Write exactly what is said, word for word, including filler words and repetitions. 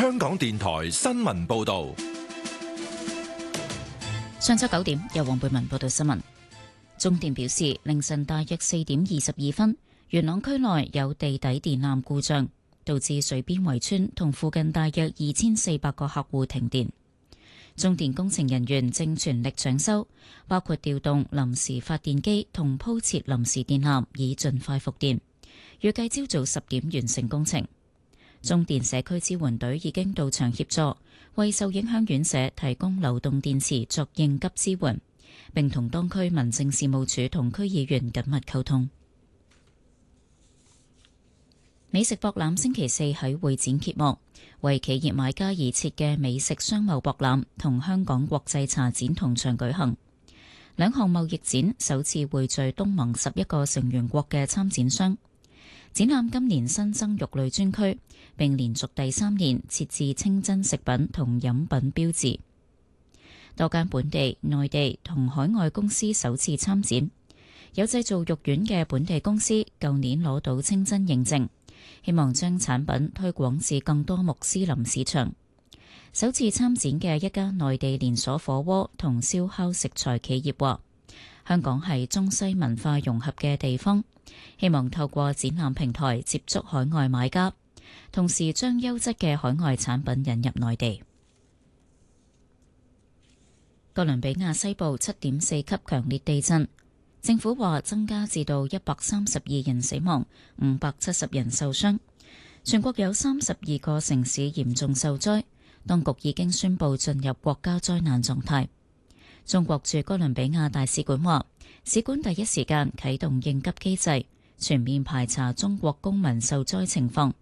香港電台新聞報道。 上晝九點，由黃貝文報道新聞。中電表示，凌晨大約四點二十二分，元朗區內有地底電纜故障，導致水邊圍村同附近大約二千四百個客戶停電。中電工程人員正全力搶修，包括調動臨時發電機同鋪設臨時電纜，以盡快復電。預計朝早十點完成工程。中電社區支援隊已經到場協助，為受影響院舍提供流動電池作應急支援，並同當區民政事務處同區議員緊密溝通。美食博覽星期四喺會展揭幕，為企業買家而設嘅美食商貿博覽同香港國際茶展同場舉行。兩項貿易展首次匯聚東盟十一個成員國嘅參展商。展覽今年新增肉類專區，並連續第三年設置清真食品同飲品標誌。多間本地、內地同海外公司首次參展，有製造肉丸嘅本地公司舊年攞到清真認證，希望將產品推廣至更多穆斯林市場。首次參展嘅一家內地連鎖火鍋同燒烤食材企業話，香港係中西文化融合嘅地方，希望透過展覽平台接觸海外買家，同時將優質嘅海外產品引入內地。哥倫比亞西部七點四級強烈地震，政府話增加至到一百三十二人死亡，五百七十人受傷。全國有三十二個城市嚴重受災，當局已經宣布進入國家災難狀態。中國駐哥倫比亞大使館話，使館第一時間啟動應急機制，全面排查中國公民受災情況，